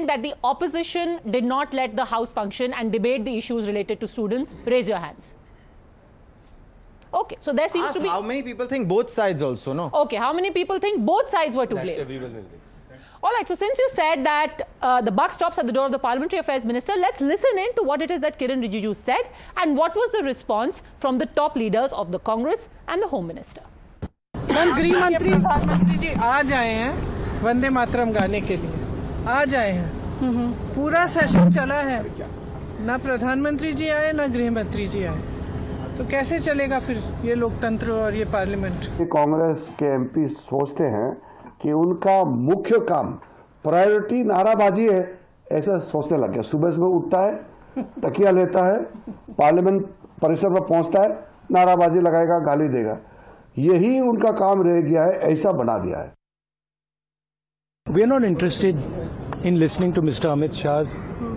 that the opposition did not let the House function and debate the issues related to students? Raise your hands. Okay, so there seems to be... How many people think both sides also, no? Okay, how many people think both sides were to blame? Everyone will blame. All right, so since you said that the buck stops at the door of the Parliamentary Affairs Minister, let's listen in to what it is that Kiren Rijiju said and what was the response from the top leaders of the Congress and the Home Minister. गृह मंत्री प्रधानमंत्री जी आ जाए हैं वंदे मातरम गाने के लिए, आ जाए हैं। पूरा सेशन चला है, ना प्रधानमंत्री जी आए ना गृह मंत्री जी आए, तो कैसे चलेगा फिर ये लोकतंत्र और ये पार्लियामेंट? कांग्रेस के एमपी सोचते हैं कि उनका मुख्य काम प्रायोरिटी नाराबाजी है, ऐसा सोचने लग गया। सुबह सुबह उठता है, तकिया लेता है, पार्लियामेंट परिसर पर पहुंचता है, नाराबाजी लगाएगा, गाली देगा, यही उनका काम रह गया है, ऐसा बना दिया है। We are not interested in listening to Mr. Amit Shah's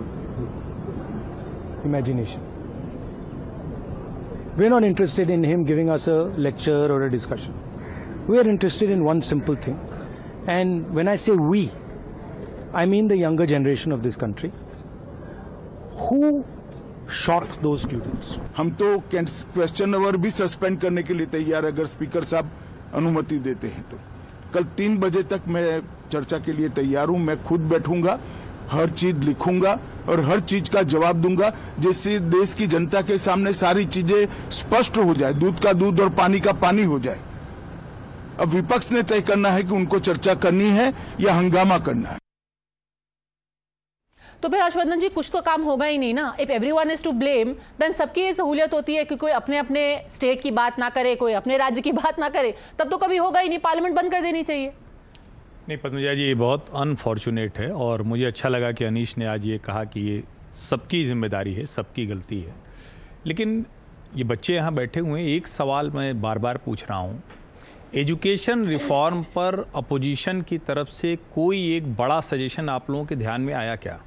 imagination. We are not interested in him giving us a lecture or a discussion. We are interested in one simple thing. And when I say we, I mean the younger generation of this country. Who shot those students? हम तो question our भी suspend करने के लिए तैयार, अगर speaker साहब अनुमति देते हैं तो। कल 3 बजे तक मैं चर्चा के लिए तैयार हूं। मैं खुद बैठूंगा, हर चीज लिखूंगा और हर चीज का जवाब दूंगा, जिससे देश की जनता के सामने सारी चीजें स्पष्ट हो जाए, दूध का दूध और पानी का पानी हो जाए। अब विपक्ष ने तय करना है कि उनको चर्चा करनी है या हंगामा करना है। तो फिर हर्षवर्धन जी, कुछ तो काम होगा ही नहीं ना। If everyone is to blame, then सबकी ये सहूलियत होती है कि कोई अपने अपने स्टेट की बात ना करे, कोई अपने राज्य की बात ना करे, तब तो कभी होगा ही नहीं। पार्लियामेंट बंद कर देनी चाहिए। नहीं पद्मजा जी, ये बहुत अनफॉर्चुनेट है और मुझे अच्छा लगा कि अनीश ने आज ये कहा कि ये सबकी जिम्मेदारी है, सबकी गलती है। लेकिन ये बच्चे यहाँ बैठे हुए हैं, एक सवाल मैं बार बार पूछ रहा हूँ, एजुकेशन रिफॉर्म पर अपोजिशन की तरफ से कोई एक बड़ा सजेशन आप लोगों के ध्यान में आया क्या?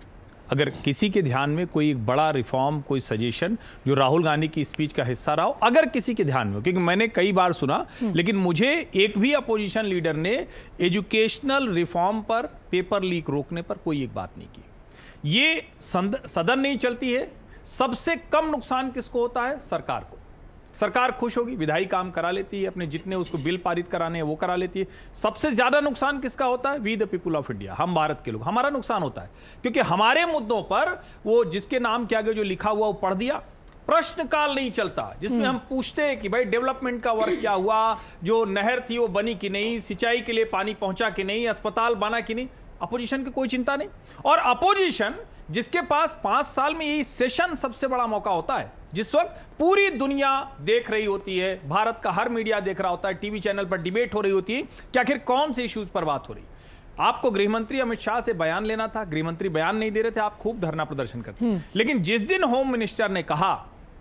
अगर किसी के ध्यान में कोई एक बड़ा रिफॉर्म, कोई सजेशन जो राहुल गांधी की स्पीच का हिस्सा रहा हो, अगर किसी के ध्यान में, क्योंकि मैंने कई बार सुना, लेकिन मुझे एक भी अपोजिशन लीडर ने एजुकेशनल रिफॉर्म पर पेपर लीक रोकने पर कोई एक बात नहीं की। ये सदन नहीं चलती है, सबसे कम नुकसान किसको होता है? सरकार को। सरकार खुश होगी, विधायी काम करा लेती है, अपने जितने उसको बिल पारित कराने हैं वो करा लेती है। सबसे ज्यादा नुकसान किसका होता है? We the people of India, हम भारत के लोग, हमारा नुकसान होता है, क्योंकि हमारे मुद्दों पर वो जिसके नाम के आगे जो लिखा हुआ वो पढ़ दिया, प्रश्नकाल नहीं चलता जिसमें हम पूछते हैं कि भाई डेवलपमेंट का वर्क क्या हुआ, जो नहर थी वो बनी कि नहीं, सिंचाई के लिए पानी पहुंचा कि नहीं, अस्पताल बना कि नहीं। अपोजिशन की कोई चिंता नहीं। और अपोजिशन जिसके पास 5 साल में यही सेशन सबसे बड़ा मौका होता है, जिस वक्त पूरी दुनिया देख रही होती है, भारत का हर मीडिया देख रहा होता है, टीवी चैनल पर डिबेट हो रही होती है कि आखिर कौन से इश्यूज पर बात हो रही। आपको गृहमंत्री अमित शाह से बयान लेना था, गृहमंत्री बयान नहीं दे रहे थे, आप खूब धरना प्रदर्शन करते। लेकिन जिस दिन होम मिनिस्टर ने कहा,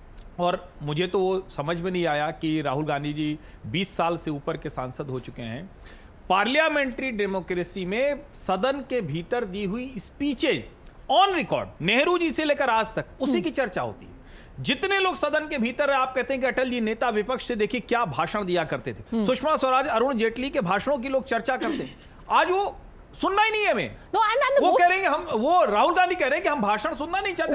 और मुझे तो वो समझ में नहीं आया कि राहुल गांधी जी 20 साल से ऊपर के सांसद हो चुके हैं, पार्लियामेंट्री डेमोक्रेसी में सदन के भीतर दी हुई speeches on record, Nehru ji से लेकर आज तक उसी की चर्चा होती है। जितने लोग सदन के भीतर है, आप कहते हैं कि अटल जी नेता विपक्ष से देखिए क्या भाषण दिया करते थे, सुषमा स्वराज, अरुण जेटली के भाषणों की लोग चर्चा करते हैं। आज वो सुनना ही नहीं है हमें। वो कह रहे हैं, हम, वो राहुल गांधी कह रहे हैं कि हम भाषण सुनना नहीं चाहते,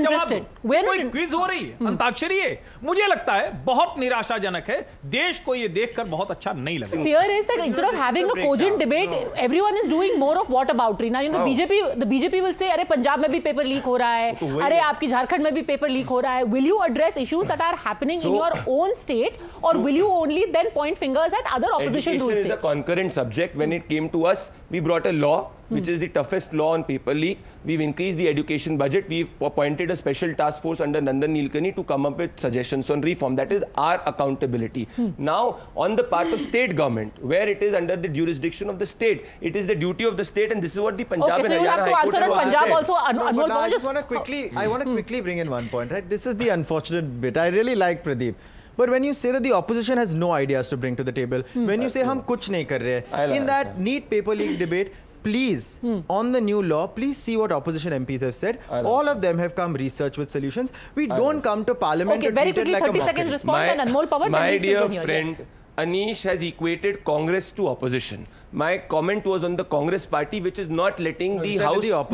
कोई क्विज हो रही है, अंताक्षरी है। मुझे लगता है बहुत निराशाजनक है, देश को ये देखकर बहुत अच्छा नहीं लगा। Fear is that instead of having a cogent debate, everyone is doing more of whataboutery. Now, you know, the BJP will say, अरे पंजाब में भी पेपर लीक हो रहा है, अरे आपकी झारखंड में भी पेपर लीक हो रहा है। Will you address issues that are happening in your own state, or will you only then point fingers at other opposition rule states? Education is a concurrent subject. When it came to us, we brought a law which is the toughest law on paper leak. We've increased the education budget. We've appointed a special task force under Nandan Nilekani to come up with suggestions on reform. That is our accountability. Now, on the part of state government, where it is under the jurisdiction of the state, it is the duty of the state, and this is what the Punjab and Haryana High Court has Punjab also. I just want to quickly bring in one point, right? This is the unfortunate bit. I really like Pradeep. But when you say that the opposition has no ideas to bring to the table, when you say hum kuch nahi kar rahe, in that neat paper leak debate, please, on the new law, please see what opposition MPs have said. All of them have come research with solutions. We don't come to parliament to treat it like a mockery. 30 seconds response and Anmol Pawar. My dear friend, Anish has equated Congress to opposition. My comment was on the Congress party, which is not letting the House